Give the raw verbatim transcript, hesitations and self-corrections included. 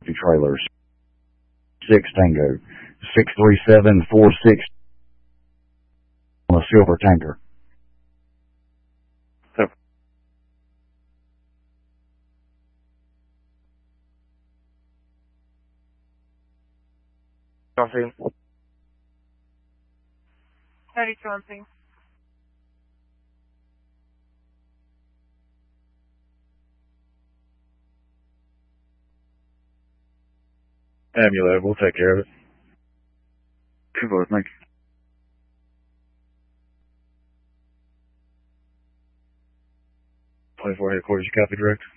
trailers. Six Tango. Six three seven four six on a silver tanker. Nothing. thirty something. Amulet, we'll take care of it. Two four, thank you. twenty-four headquarters, you copy direct?